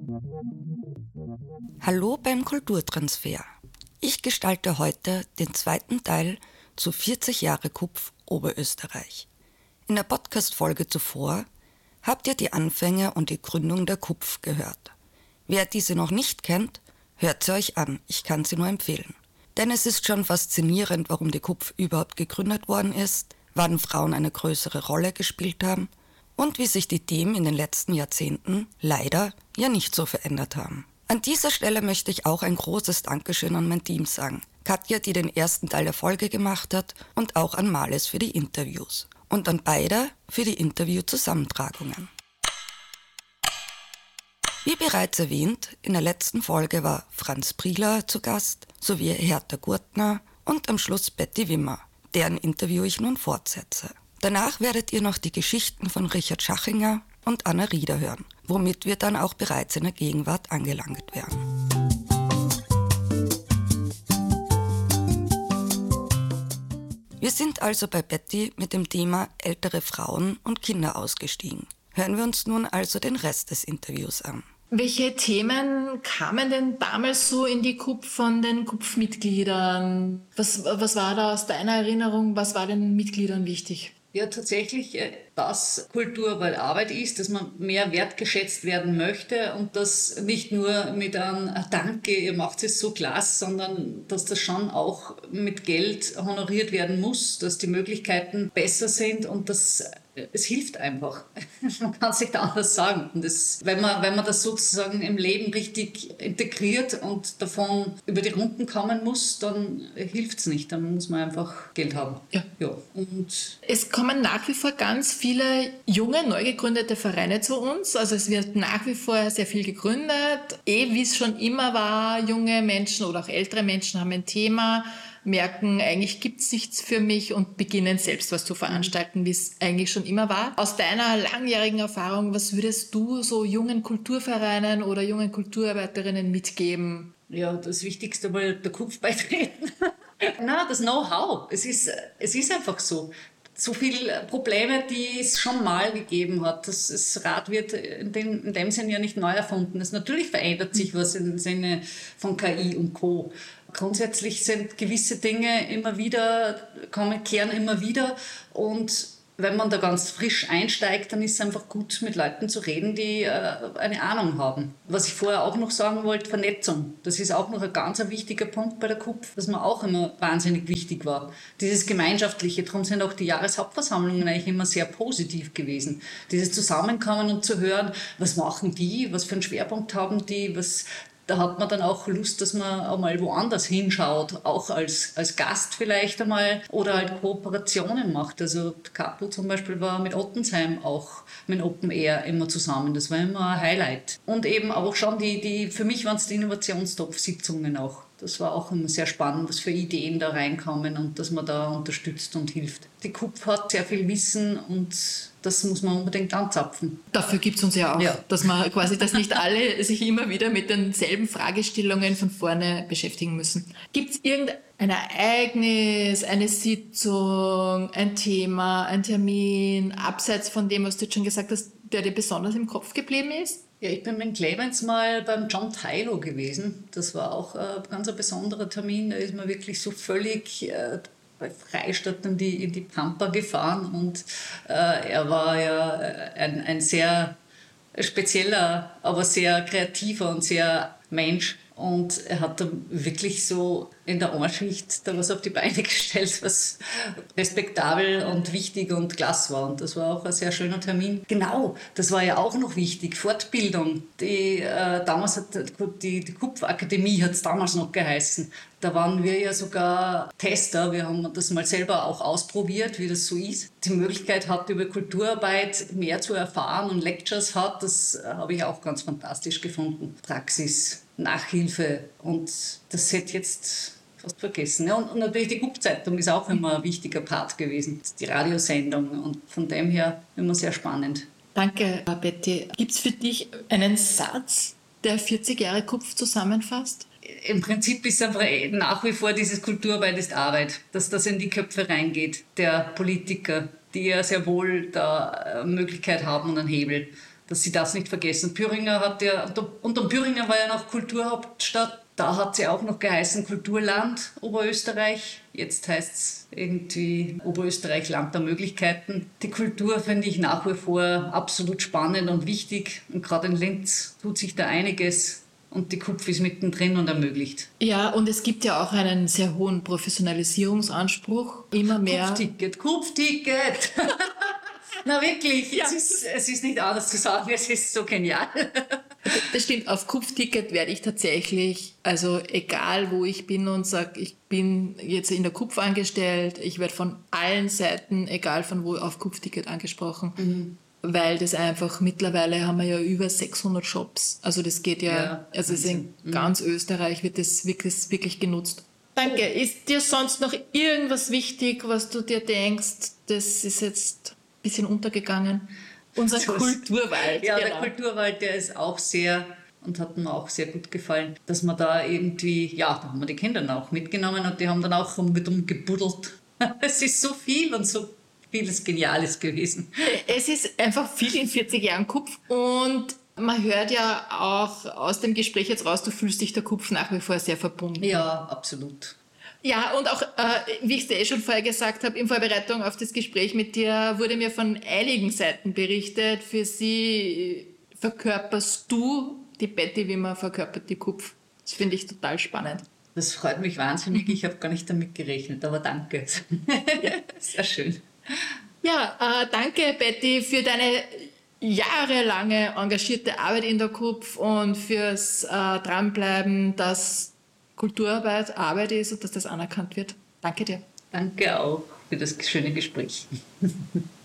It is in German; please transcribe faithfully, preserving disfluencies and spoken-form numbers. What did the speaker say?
Hallo beim Kulturtransfer. Ich gestalte heute den zweiten Teil zu vierzig Jahre Kupf Oberösterreich. In der Podcast-Folge zuvor habt ihr die Anfänge und die Gründung der Kupf gehört. Wer diese noch nicht kennt, hört sie euch an, ich kann sie nur empfehlen. Denn es ist schon faszinierend, warum die Kupf überhaupt gegründet worden ist, wann Frauen eine größere Rolle gespielt haben und wie sich die Themen in den letzten Jahrzehnten leider ja nicht so verändert haben. An dieser Stelle möchte ich auch ein großes Dankeschön an mein Team sagen. Katja, die den ersten Teil der Folge gemacht hat, und auch an Marlies für die Interviews. Und an beide für die Interview-Zusammentragungen. Wie bereits erwähnt, in der letzten Folge war Franz Prieler zu Gast, sowie Hertha Gurtner und am Schluss Betty Wimmer, deren Interview ich nun fortsetze. Danach werdet ihr noch die Geschichten von Richard Schachinger und Anna Rieder hören, womit wir dann auch bereits in der Gegenwart angelangt wären. Wir sind also bei Betty mit dem Thema ältere Frauen und Kinder ausgestiegen. Hören wir uns nun also den Rest des Interviews an. Welche Themen kamen denn damals so in die Kupf von den Kupfmitgliedern? Was, was war da aus deiner Erinnerung, was war den Mitgliedern wichtig? Ja, tatsächlich, dass Kultur weil Arbeit ist, dass man mehr wertgeschätzt werden möchte und das nicht nur mit einem Danke, ihr macht es so klasse, sondern dass das schon auch mit Geld honoriert werden muss, dass die Möglichkeiten besser sind und dass es hilft einfach. Man kann es nicht anders sagen. Und das, wenn man, wenn man das sozusagen im Leben richtig integriert und davon über die Runden kommen muss, dann hilft es nicht. Dann muss man einfach Geld haben. Ja. Ja. Und es kommen nach wie vor ganz viele junge, neu gegründete Vereine zu uns. Also es wird nach wie vor sehr viel gegründet. Eh, wie es schon immer war, junge Menschen oder auch ältere Menschen haben ein Thema, merken, eigentlich gibt es nichts für mich und beginnen selbst was zu veranstalten, wie es eigentlich schon immer war. Aus deiner langjährigen Erfahrung, was würdest du so jungen Kulturvereinen oder jungen Kulturarbeiterinnen mitgeben? Ja, das Wichtigste mal der Kupf beitreten. Na, das Know-how. Es ist, es ist einfach so. So viele Probleme, die es schon mal gegeben hat. Das, das Rad wird in dem, in dem Sinne ja nicht neu erfunden. Es natürlich verändert sich was im Sinne von K I und Co. Grundsätzlich sind gewisse Dinge immer wieder, kommen, kehren immer wieder und wenn man da ganz frisch einsteigt, dann ist es einfach gut, mit Leuten zu reden, die äh, eine Ahnung haben. Was ich vorher auch noch sagen wollte, Vernetzung. Das ist auch noch ein ganz wichtiger Punkt bei der Kupf, was mir auch immer wahnsinnig wichtig war. Dieses Gemeinschaftliche, darum sind auch die Jahreshauptversammlungen eigentlich immer sehr positiv gewesen. Dieses Zusammenkommen und zu hören, was machen die, was für einen Schwerpunkt haben die, was... Da hat man dann auch Lust, dass man auch mal woanders hinschaut, auch als, als Gast vielleicht einmal oder halt Kooperationen macht. Also Capo zum Beispiel war mit Ottensheim auch mit Open Air immer zusammen. Das war immer ein Highlight. Und eben auch schon die, die für mich waren es die Innovationstopf-Sitzungen auch. Das war auch immer sehr spannend, was für Ideen da reinkommen und dass man da unterstützt und hilft. Die Kupf hat sehr viel Wissen und das muss man unbedingt anzapfen. Dafür gibt es uns ja auch, ja. dass man quasi, dass nicht alle sich immer wieder mit denselben Fragestellungen von vorne beschäftigen müssen. Gibt es irgendein Ereignis, eine Sitzung, ein Thema, ein Termin, abseits von dem, was du jetzt schon gesagt hast, der dir besonders im Kopf geblieben ist? Ja, ich bin mit Clemens mal beim John Tylo gewesen. Das war auch ein ganz ein besonderer Termin. Da ist man wirklich so völlig äh, bei Freistadt in die, in die Pampa gefahren. Und äh, er war ja ein, ein sehr spezieller, aber sehr kreativer und sehr Mensch. Und er hat dann wirklich so in der Anschicht da was auf die Beine gestellt, was respektabel und wichtig und klasse war. Und das war auch ein sehr schöner Termin. Genau, das war ja auch noch wichtig. Fortbildung. Die, äh, damals hat die, die Kupf-Akademie hat es damals noch geheißen. Da waren wir ja sogar Tester. Wir haben das mal selber auch ausprobiert, wie das so ist. Die Möglichkeit hat, über Kulturarbeit mehr zu erfahren und Lectures hat, das äh, habe ich auch ganz fantastisch gefunden. Praxis, Nachhilfe und das hätte jetzt fast vergessen. Ja, und, und natürlich die Kupf-Zeitung ist auch immer ein wichtiger Part gewesen. Die Radiosendung und von dem her immer sehr spannend. Danke, Betty. Gibt es für dich einen Satz, der vierzig Jahre Kupf zusammenfasst? Im Prinzip ist einfach nach wie vor dieses Kulturarbeit ist Arbeit, dass das in die Köpfe reingeht, der Politiker, die ja sehr wohl da eine Möglichkeit haben und einen Hebel. dass sie das nicht vergessen. Püringer hat ja, und dann Püringer war ja noch Kulturhauptstadt, da hat sie auch noch geheißen Kulturland Oberösterreich. Jetzt heißt es irgendwie Oberösterreich Land der Möglichkeiten. Die Kultur finde ich nach wie vor absolut spannend und wichtig. Und gerade in Linz tut sich da einiges. Und die Kupf ist mittendrin und ermöglicht. Ja, und es gibt ja auch einen sehr hohen Professionalisierungsanspruch. Immer mehr. Kupfticket, Kupfticket! Na wirklich, ja. es, ist, es ist nicht anders zu sagen, es ist so genial. Das stimmt, auf Kupfticket werde ich tatsächlich, also egal wo ich bin und sage, ich bin jetzt in der Kupf angestellt, ich werde von allen Seiten, egal von wo, auf Kupfticket angesprochen. Mhm. Weil das einfach, mittlerweile haben wir ja über sechshundert Shops. Also das geht ja, ja also es in mhm. ganz Österreich wird das wirklich, wirklich genutzt. Danke. Ist dir sonst noch irgendwas wichtig, was du dir denkst, das ist jetzt ein bisschen untergegangen? Unser so Kulturwald. Ja, genau. Der Kulturwald, der ist auch sehr, und hat mir auch sehr gut gefallen, dass man da irgendwie, ja, da haben wir die Kinder dann auch mitgenommen und die haben dann auch rum gebuddelt. Es ist so viel und so vieles Geniales gewesen. Es ist einfach viel in vierzig Jahren Kupf und man hört ja auch aus dem Gespräch jetzt raus, du fühlst dich der Kupf nach wie vor sehr verbunden. Ja, absolut. Ja, und auch, äh, wie ich es dir eh schon vorher gesagt habe, in Vorbereitung auf das Gespräch mit dir wurde mir von einigen Seiten berichtet, für sie verkörperst du die Betty Wimmer, verkörpert die Kupf. Das finde ich total spannend. Das freut mich wahnsinnig, ich habe gar nicht damit gerechnet, aber danke. Ja. Sehr schön. Ja, äh, danke Betty für deine jahrelange engagierte Arbeit in der Kupf und fürs äh, Dranbleiben, dass Kulturarbeit Arbeit ist und dass das anerkannt wird. Danke dir. Danke auch für das schöne Gespräch.